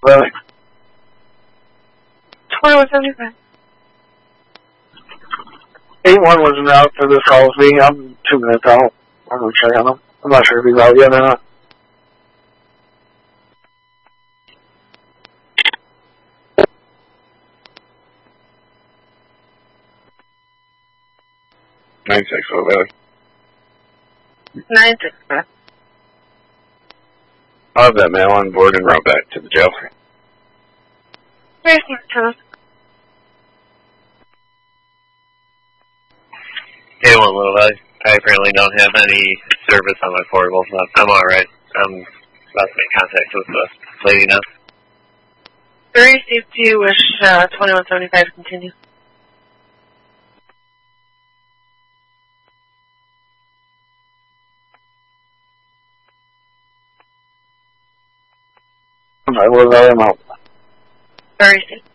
Really? 2175. 8-1 was en route for this call with me. I'm 2 minutes out. I'm going to check on him. I'm not sure if he's out yet or not. Really? 965. I'll have that male on board and route back to the jail. Here's Thomas. Hey, one little guy. I apparently don't have any service on my portable, so I'm alright. I'm about to make contact with the lady now. 352 wish 2175 to continue. I was out. I'm out. 36.